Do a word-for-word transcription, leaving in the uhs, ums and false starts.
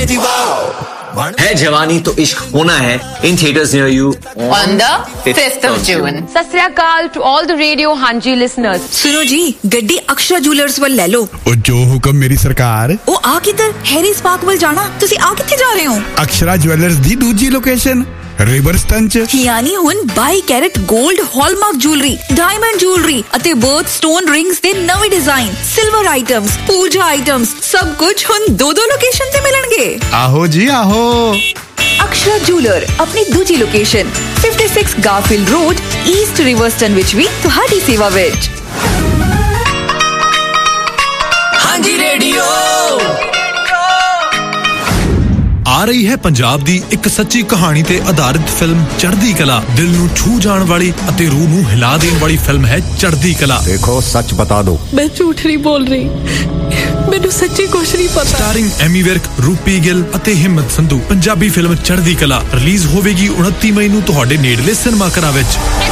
है जवानी तो इश्क होना है in theaters near you on the fifth of June. सत श्री अकाल to all the radio Hanji listeners. सुनो जी, गड्डी अक्षरा ज्वेलर्स ਵੱਲ ਲੈ ਲਓ। ਉਹ ਜੋ ਹੁਕਮ ਮੇਰੀ ਸਰਕਾਰ। ਉਹ ਆ ਕਿੱਧਰ? ਹੈਰੀ ਸਪਾਰਕ ਵੱਲ ਜਾਣਾ। ਤੁਸੀਂ ਆ ਕਿੱਥੇ ਜਾ ਰਹੇ ਹੋ? ਅਕਸ਼ਰਾ ज्वेलर्स ਦੀ ਦੂਜੀ ਲੋਕੇਸ਼ਨ ਰਿਵਰਸਟਨ ਚ। ਯਾਨੀ ਹੁਣ ਬਾਈ ਕੈਰਟ 골ਡ ਹਾਲਮਾਰਕ ਜੁਐਲਰੀ, ਡਾਇਮੰਡ ਜੁਐਲਰੀ ਅਤੇ ਬਰਥ ਸਟੋਨ ਰਿੰਗਸ ਦੇ ਨਵੇਂ ਡਿਜ਼ਾਈਨ, ਸਿਲਵਰ ਆਈਟਮਸ, ਪੂਜਾ ਆਈਟਮਸ, ਸਭ ਕੁਝ ਹੁਣ ਦੋ ਦੋ ਲੋਕੇਸ਼ਨ ਤੇ ਮਿਲਣਗੇ। ਆਹੋ ਜੀ ਆਹੋ। ਅਕਸ਼ਰਾ ਜੁਐਲਰ ਆਪਣੀ ਦੂਜੀ ਲੋਕੇਸ਼ਨ ਛਪਨ ਗਾਰਫੀਲਡ ਰੋਡ, ਈਸਟ ਰਿਵਰਸਟਨ ਵਿੱਚ ਵੀ ਤੁਹਾਡੀ ਸੇਵਾ ਵਿੱਚ। ਹਾਂਜੀ ਰੇਡੀਓ ਆ ਰਹੀ ਹੈ ਪੰਜਾਬ ਦੀ ਇੱਕ ਸੱਚੀ ਕਹਾਣੀ ਤੇ ਆਧਾਰਿਤ ਫਿਲਮ ਚੜ੍ਹਦੀ ਕਲਾ। ਦਿਲ ਨੂੰ ਛੂ ਜਾਣ ਵਾਲੀ ਅਤੇ ਰੂਹ ਨੂੰ ਹਿਲਾ ਦੇਣ ਵਾਲੀ ਫਿਲਮ ਹੈ ਚੜ੍ਹਦੀ ਕਲਾ। ਦੇਖੋ ਸੱਚ ਬਤਾ ਦੋ, ਮੈਂ ਝੂਠ ਨਹੀਂ ਬੋਲ ਰਹੀ, ਮੈਨੂੰ ਸੱਚੀ ਕੁਛ ਨਹੀਂ ਪਤਾ। ਸਟਾਰਿੰਗ ਐਮੀ ਵਿਰਕ, ਰੂਪੀ ਗਿੱਲ ਅਤੇ ਹਿੰਮਤ ਸੰਧੂ। ਪੰਜਾਬੀ ਫਿਲਮ ਚੜ੍ਹਦੀ ਕਲਾ ਰਿਲੀਜ਼ ਹੋਵੇਗੀ ਉਨੱਤੀ ਮਈ ਨੂੰ ਤੁਹਾਡੇ ਨੇੜਲੇ ਸਿਨੇਮਾ ਘਰਾਂ ਵਿੱਚ।